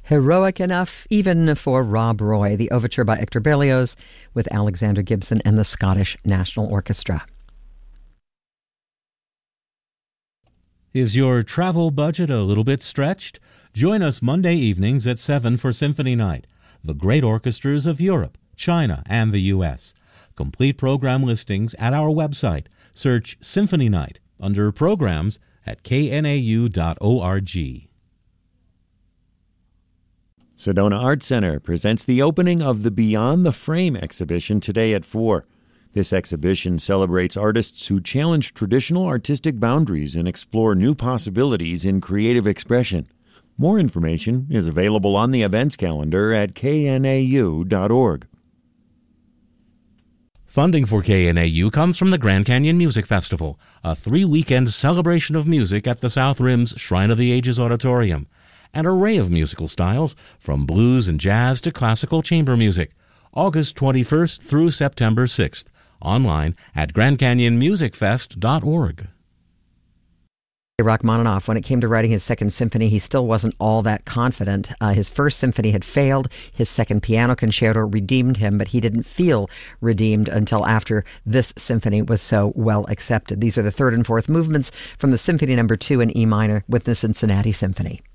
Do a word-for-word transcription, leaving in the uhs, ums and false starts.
heroic enough even for Rob Roy, the overture by Hector Berlioz with Alexander Gibson and the Scottish National Orchestra. Is your travel budget a little bit stretched? Join us Monday evenings at seven for Symphony Night, the great orchestras of Europe, China, and the U S. Complete program listings at our website. Search Symphony Night under Programs at k n a u dot org. Sedona Arts Center presents the opening of the Beyond the Frame exhibition today at four. This exhibition celebrates artists who challenge traditional artistic boundaries and explore new possibilities in creative expression. More information is available on the events calendar at k n a u dot org. Funding for K N A U comes from the Grand Canyon Music Festival, a three-weekend celebration of music at the South Rim's Shrine of the Ages Auditorium. An array of musical styles, from blues and jazz to classical chamber music. August twenty-first through September sixth. Online at grand canyon music fest dot org. Rachmaninoff, when it came to writing his second symphony, he still wasn't all that confident. Uh, his first symphony had failed. His second piano concerto redeemed him, but he didn't feel redeemed until after this symphony was so well accepted. These are the third and fourth movements from the Symphony Number Two in E minor with the Cincinnati Symphony.